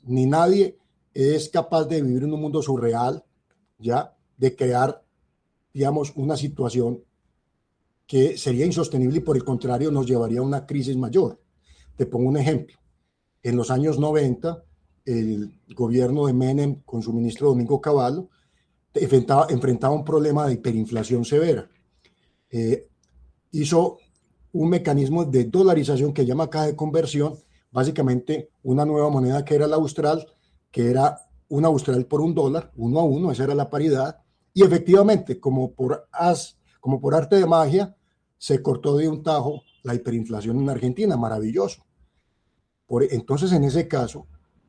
ni nadie es capaz de vivir en un mundo surreal, ¿ya? De crear, digamos, una situación que sería insostenible y por el contrario nos llevaría a una crisis mayor. Te pongo un ejemplo. En los años 90, el gobierno de Menem con su ministro Domingo Cavallo enfrentaba un problema de hiperinflación severa. Hizo un mecanismo de dolarización que llama caja de conversión, básicamente una nueva moneda que era el austral, que era un austral por $1, 1 a 1, esa era la paridad, y efectivamente, como por arte de magia, se cortó de un tajo la hiperinflación en Argentina, maravilloso. Entonces, en ese caso,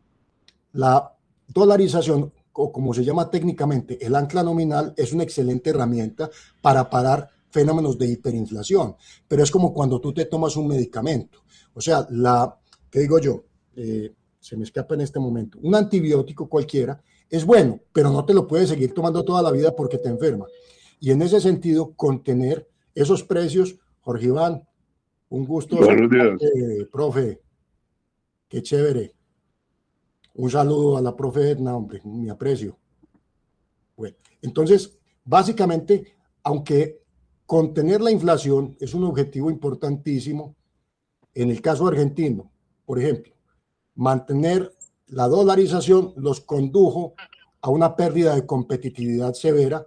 la dolarización, o como se llama técnicamente, el ancla nominal, es una excelente herramienta para parar fenómenos de hiperinflación, pero es como cuando tú te tomas un medicamento. O sea, ¿qué digo yo? Se me escapa en este momento. Un antibiótico cualquiera es bueno, pero no te lo puedes seguir tomando toda la vida porque te enferma. Y en ese sentido, contener esos precios, Jorge Iván, un gusto, Buenos días. profe, qué chévere. Un saludo a la profe Edna, hombre, mi aprecio. Bueno, entonces, básicamente, aunque contener la inflación es un objetivo importantísimo, en el caso argentino, por ejemplo, mantener la dolarización los condujo a una pérdida de competitividad severa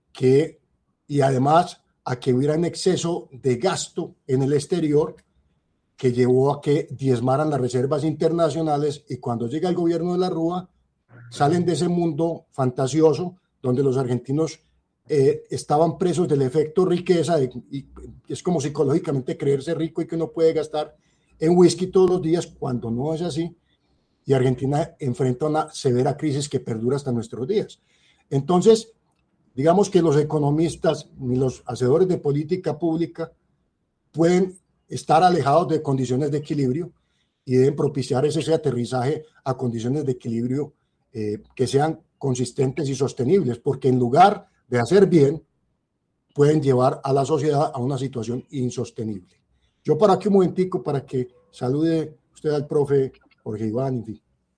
y además a que hubiera un exceso de gasto en el exterior que llevó a que diezmaran las reservas internacionales y cuando llega el gobierno de la Rúa salen de ese mundo fantasioso donde los argentinos estaban presos del efecto riqueza y es como psicológicamente creerse rico y que uno puede gastar en whisky todos los días cuando no es así y Argentina enfrenta una severa crisis que perdura hasta nuestros días. Entonces, digamos que los economistas ni los hacedores de política pública pueden estar alejados de condiciones de equilibrio y deben propiciar ese aterrizaje a condiciones de equilibrio que sean consistentes y sostenibles, porque en lugar de hacer bien, pueden llevar a la sociedad a una situación insostenible. Yo para aquí un momentico para que salude usted al profe Jorge Iván, en fin.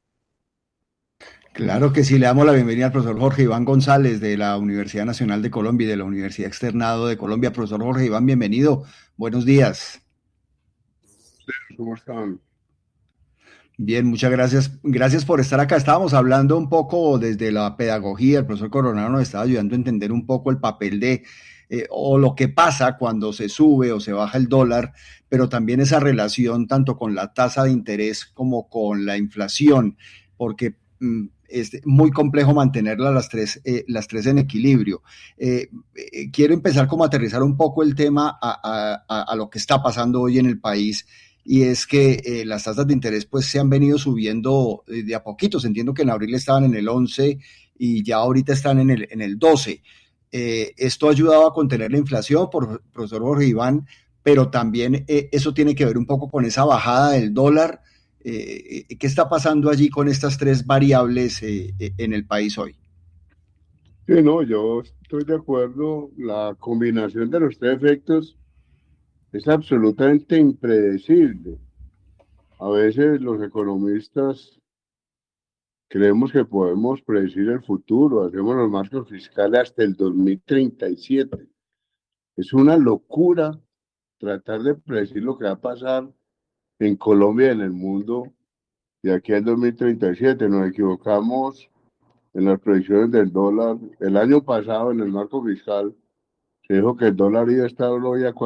Claro que sí, le damos la bienvenida al profesor Jorge Iván González de la Universidad Nacional de Colombia y de la Universidad Externado de Colombia. Profesor Jorge Iván, bienvenido. Buenos días. ¿Cómo están? Bien, muchas gracias. Gracias por estar acá. Estábamos hablando un poco desde la pedagogía. El profesor Coronado nos estaba ayudando a entender un poco el papel o lo que pasa cuando se sube o se baja el dólar, pero también esa relación tanto con la tasa de interés como con la inflación, porque es muy complejo mantenerlas las tres en equilibrio. Quiero empezar como a aterrizar un poco el tema a lo que está pasando hoy en el país, y es que las tasas de interés pues se han venido subiendo de a poquitos. Entiendo que en abril estaban en el 11 y ya ahorita están en el 12. Esto ha ayudado a contener la inflación, profesor Jorge Iván, pero también eso tiene que ver un poco con esa bajada del dólar. ¿Qué está pasando allí con estas tres variables en el país hoy? Sí, no, yo estoy de acuerdo. La combinación de los tres efectos es absolutamente impredecible. A veces los economistas creemos que podemos predecir el futuro, hacemos los marcos fiscales hasta el 2037. Es una locura tratar de predecir lo que va a pasar en Colombia y en el mundo de aquí al 2037. Nos equivocamos en las predicciones del dólar. El año pasado, en el marco fiscal, se dijo que el dólar iba a estar hoy a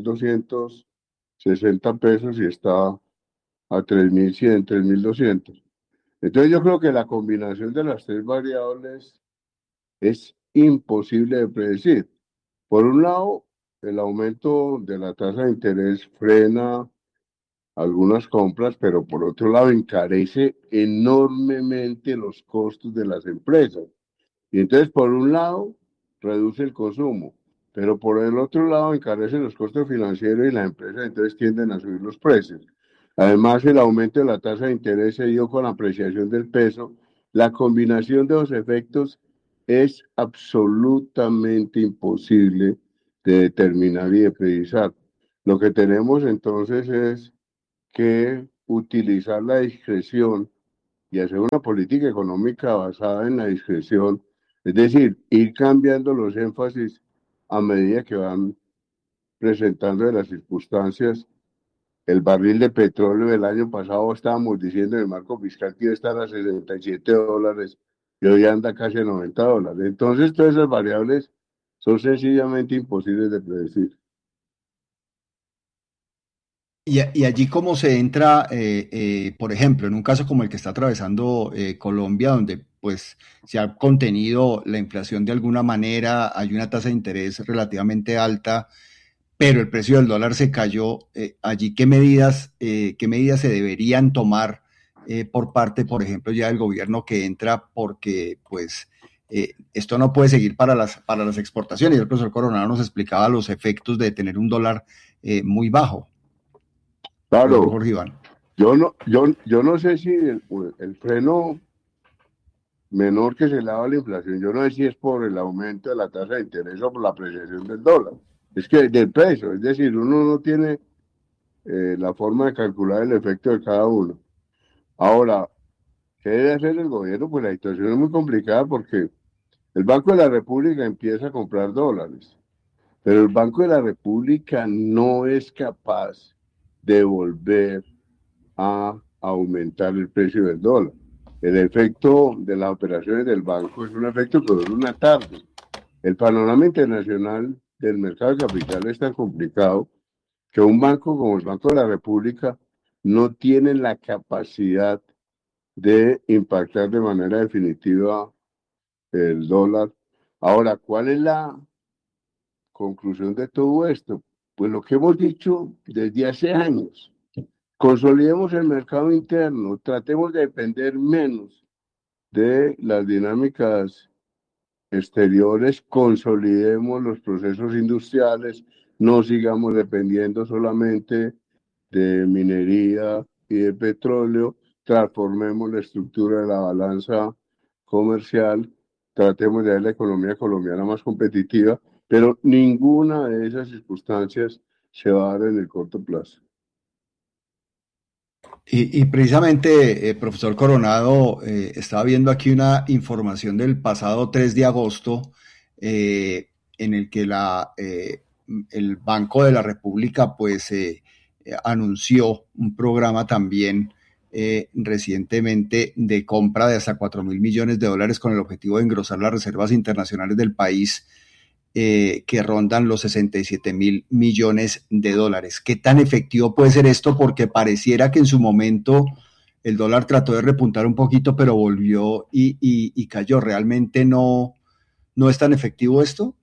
4.260 pesos y está a 3.100, 3.200. Entonces yo creo que la combinación de las tres variables es imposible de predecir. Por un lado, el aumento de la tasa de interés frena algunas compras, pero por otro lado encarece enormemente los costos de las empresas. Y entonces, por un lado, reduce el consumo, pero por el otro lado encarece los costos financieros y las empresas entonces tienden a subir los precios. Además, el aumento de la tasa de interés se dio con la apreciación del peso. La combinación de los efectos es absolutamente imposible de determinar y de precisar. Lo que tenemos entonces es que utilizar la discreción y hacer una política económica basada en la discreción, es decir, ir cambiando los énfasis a medida que van presentando las circunstancias. El barril de petróleo del año pasado estábamos diciendo en el marco fiscal que iba a estar a $67 y hoy anda casi a $90. Entonces, todas esas variables son sencillamente imposibles de predecir. Y allí cómo se entra, por ejemplo, en un caso como el que está atravesando Colombia, donde pues se ha contenido la inflación de alguna manera, hay una tasa de interés relativamente alta, pero el precio del dólar se cayó. Allí, qué medidas se deberían tomar por parte, por ejemplo, ya del gobierno que entra? Porque pues esto no puede seguir para las exportaciones. El profesor Coronado nos explicaba los efectos de tener un dólar muy bajo. Claro, Jorge Iván. yo no sé si el freno menor que se le da a la inflación, yo no sé si es por el aumento de la tasa de interés o por la apreciación del dólar. Es que del peso, es decir, uno no tiene la forma de calcular el efecto de cada uno. Ahora, ¿qué debe hacer el gobierno? Pues la situación es muy complicada porque el Banco de la República empieza a comprar dólares, pero el Banco de la República no es capaz de volver a aumentar el precio del dólar. El efecto de las operaciones del banco es un efecto que dura una tarde. El panorama internacional del mercado de capital es tan complicado que un banco como el Banco de la República no tiene la capacidad de impactar de manera definitiva el dólar. Ahora, ¿cuál es la conclusión de todo esto? Pues lo que hemos dicho desde hace años. Consolidemos el mercado interno, tratemos de depender menos de las dinámicas exteriores, consolidemos los procesos industriales, no sigamos dependiendo solamente de minería y de petróleo, transformemos la estructura de la balanza comercial, tratemos de hacer la economía colombiana más competitiva, pero ninguna de esas circunstancias se va a dar en el corto plazo. Y precisamente, profesor Coronado, estaba viendo aquí una información del pasado 3 de agosto en el que el Banco de la República pues anunció un programa también recientemente de compra de hasta $4.000 millones con el objetivo de engrosar las reservas internacionales del país, que rondan los 67.000 millones de dólares. ¿Qué tan efectivo puede ser esto? Porque pareciera que en su momento el dólar trató de repuntar un poquito, pero volvió y cayó. ¿Realmente no es tan efectivo esto?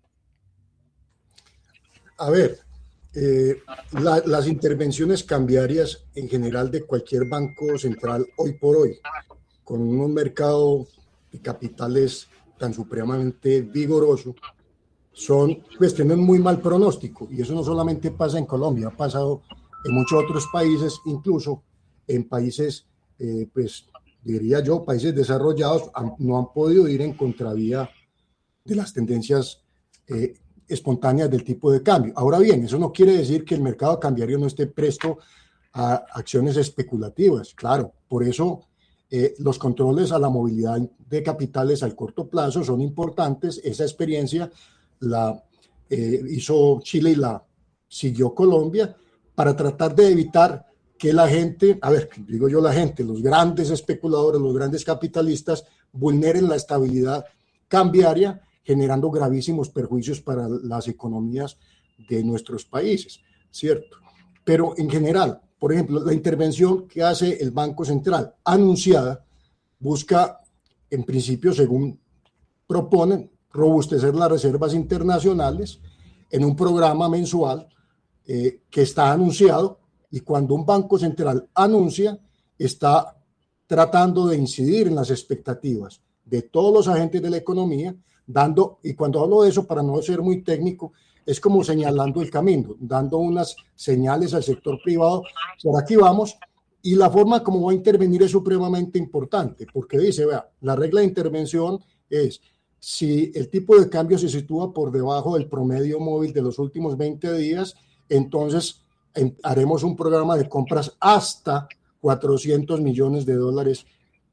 A ver, las intervenciones cambiarias en general de cualquier banco central hoy por hoy, con un mercado de capitales tan supremamente vigoroso, tienen muy mal pronóstico, y eso no solamente pasa en Colombia, ha pasado en muchos otros países, incluso en países, pues diría yo, países desarrollados, no han podido ir en contravía de las tendencias espontáneas del tipo de cambio. Ahora bien, eso no quiere decir que el mercado cambiario no esté presto a acciones especulativas, claro, por eso los controles a la movilidad de capitales al corto plazo son importantes. Esa experiencia la hizo Chile y la siguió Colombia para tratar de evitar que la gente, digo yo la gente, los grandes especuladores, los grandes capitalistas vulneren la estabilidad cambiaria, generando gravísimos perjuicios para las economías de nuestros países, ¿cierto? Pero en general, por ejemplo, la intervención que hace el Banco Central anunciada busca, en principio, según proponen, robustecer las reservas internacionales en un programa mensual que está anunciado, y cuando un banco central anuncia, está tratando de incidir en las expectativas de todos los agentes de la economía, y cuando hablo de eso, para no ser muy técnico, es como señalando el camino, dando unas señales al sector privado, por aquí vamos, y la forma como va a intervenir es supremamente importante, porque dice, vea, la regla de intervención es: si el tipo de cambio se sitúa por debajo del promedio móvil de los últimos 20 días, entonces haremos un programa de compras hasta $400 millones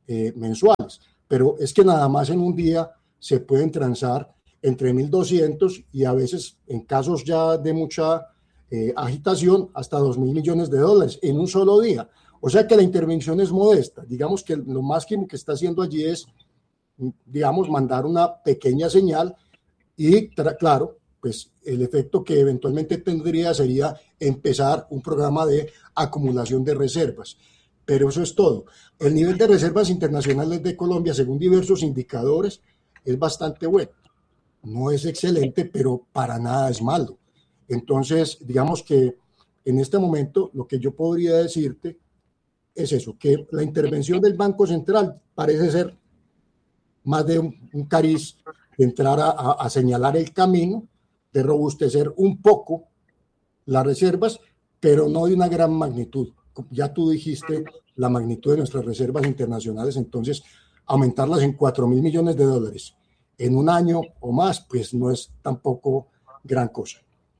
mensuales, pero es que nada más en un día se pueden transar entre 1.200 y a veces en casos ya de mucha agitación hasta 2.000 millones de dólares en un solo día. O sea que la intervención es modesta. Digamos que lo máximo que está haciendo allí es, digamos, mandar una pequeña señal y, claro, pues el efecto que eventualmente tendría sería empezar un programa de acumulación de reservas. Pero eso es todo. El nivel de reservas internacionales de Colombia, según diversos indicadores, es bastante bueno. No es excelente, pero para nada es malo. Entonces, digamos que en este momento lo que yo podría decirte es eso, que la intervención del Banco Central parece ser más de un cariz de entrar a señalar el camino, de robustecer un poco las reservas, pero no de una gran magnitud. Ya tú dijiste la magnitud de nuestras reservas internacionales, entonces aumentarlas en 4.000 millones de dólares en un año o más, pues no es tampoco gran cosa.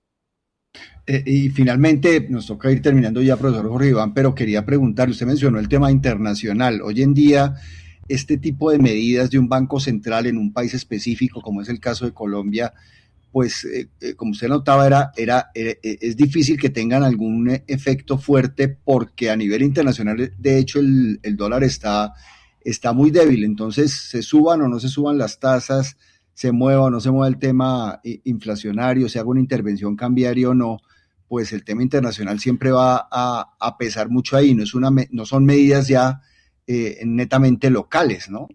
Y finalmente, nos toca ir terminando ya, profesor Jorge Iván, pero quería preguntarle, usted mencionó el tema internacional. Hoy en día, este tipo de medidas de un banco central en un país específico, como es el caso de Colombia, pues como usted notaba, es difícil que tengan algún efecto fuerte porque a nivel internacional, de hecho, el dólar está muy débil. Entonces, se suban o no se suban las tasas, se mueva o no se mueva el tema inflacionario, se haga una intervención cambiaria o no, pues el tema internacional siempre va a pesar mucho ahí. No son medidas ya netamente locales, ¿no?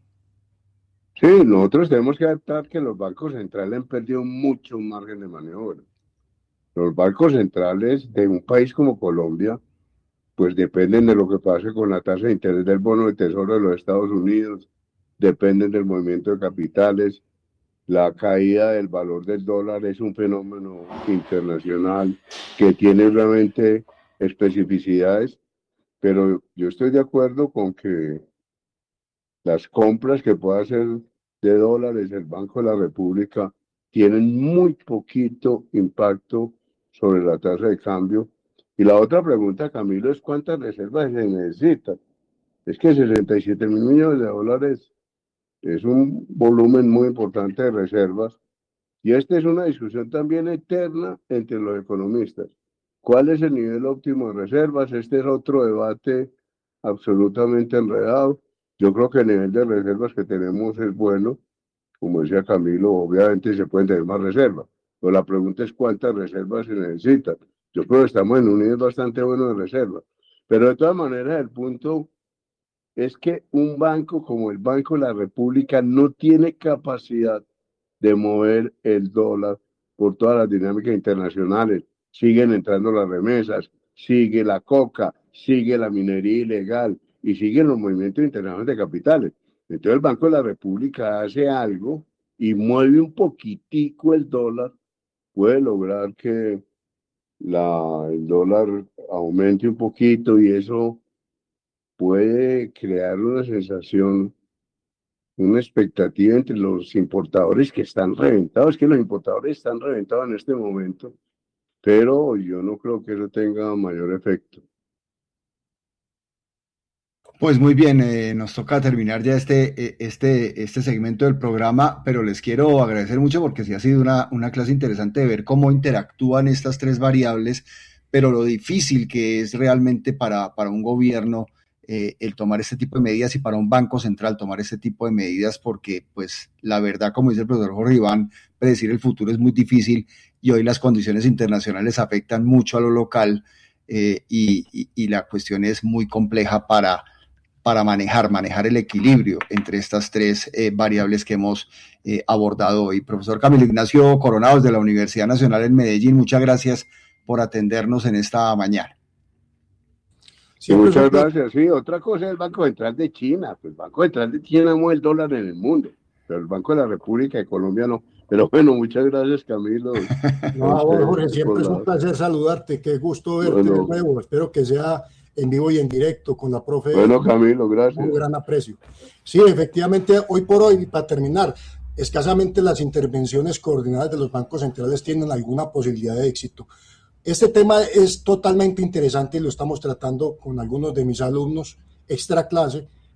Sí, nosotros tenemos que adaptar que los bancos centrales han perdido mucho margen de maniobra. Los bancos centrales de un país como Colombia, pues dependen de lo que pase con la tasa de interés del bono de tesoro de los Estados Unidos, dependen del movimiento de capitales. La caída del valor del dólar es un fenómeno internacional que tiene realmente especificidades, pero yo estoy de acuerdo con que las compras que pueda hacer de dólares el Banco de la República tienen muy poquito impacto sobre la tasa de cambio. Y la otra pregunta, Camilo, es ¿cuántas reservas se necesitan? Es que 67.000 millones de dólares es un volumen muy importante de reservas. Y esta es una discusión también eterna entre los economistas. ¿Cuál es el nivel óptimo de reservas? Este es otro debate absolutamente enredado. Yo creo que el nivel de reservas que tenemos es bueno. Como decía Camilo, obviamente se pueden tener más reservas. Pero la pregunta es cuántas reservas se necesitan. Yo creo que estamos en un nivel bastante bueno de reservas. Pero de todas maneras, el punto es que un banco como el Banco de la República no tiene capacidad de mover el dólar por todas las dinámicas internacionales. Siguen entrando las remesas, sigue la coca, sigue la minería ilegal y siguen los movimientos internacionales de capitales. Entonces el Banco de la República hace algo y mueve un poquitico el dólar, puede lograr que el dólar aumente un poquito y eso puede crear una sensación, una expectativa entre los importadores que están reventados, que los importadores están reventados en este momento, pero yo no creo que eso tenga mayor efecto. Pues muy bien, nos toca terminar ya este segmento del programa, pero les quiero agradecer mucho porque sí ha sido una clase interesante de ver cómo interactúan estas tres variables, pero lo difícil que es realmente para un gobierno el tomar este tipo de medidas y para un banco central tomar este tipo de medidas, porque pues la verdad, como dice el profesor Jorge Iván, predecir el futuro es muy difícil y hoy las condiciones internacionales afectan mucho a lo local y la cuestión es muy compleja para manejar el equilibrio entre estas tres variables que hemos abordado hoy. Profesor Camilo Ignacio Coronado, de la Universidad Nacional en Medellín, muchas gracias por atendernos en esta mañana. Muchas gracias. Sí, otra cosa es el Banco Central de China. Pues el Banco Central de China mueve el dólar en el mundo, pero el Banco de la República de Colombia no. Pero bueno, muchas gracias, Camilo. No, Jorge, siempre es un placer saludarte. Qué gusto verte de nuevo. Espero que sea en vivo y en directo con la profe. Bueno, Camilo, gracias. Un gran aprecio. Sí, efectivamente, hoy por hoy, para terminar, escasamente las intervenciones coordinadas de los bancos centrales tienen alguna posibilidad de éxito. Este tema es totalmente interesante y lo estamos tratando con algunos de mis alumnos extra clase,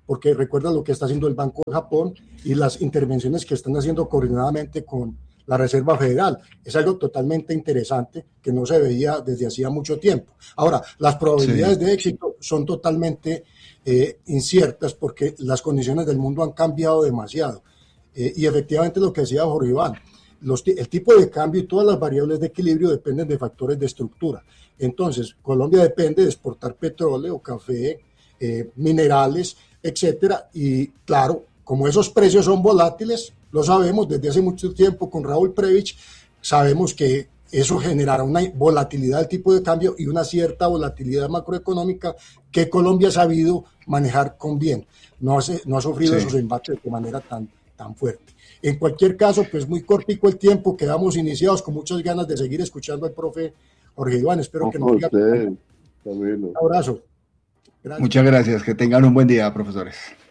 porque recuerda lo que está haciendo el Banco de Japón y las intervenciones que están haciendo coordinadamente con la Reserva Federal. Es algo totalmente interesante que no se veía desde hacía mucho tiempo. Ahora, las probabilidades de éxito son totalmente inciertas porque las condiciones del mundo han cambiado demasiado. Y efectivamente lo que decía Jorge Iván, el tipo de cambio y todas las variables de equilibrio dependen de factores de estructura. Entonces, Colombia depende de exportar petróleo, café, minerales, etcétera. Y claro, como esos precios son volátiles, lo sabemos desde hace mucho tiempo con Raúl Previch, sabemos que eso generará una volatilidad del tipo de cambio y una cierta volatilidad macroeconómica que Colombia ha sabido manejar con bien. No ha sufrido esos embates de manera tan fuerte. En cualquier caso, pues muy cortico el tiempo, quedamos iniciados con muchas ganas de seguir escuchando al profe Jorge Iván. Espero que nos diga. Un abrazo. Gracias. Muchas gracias. Que tengan un buen día, profesores.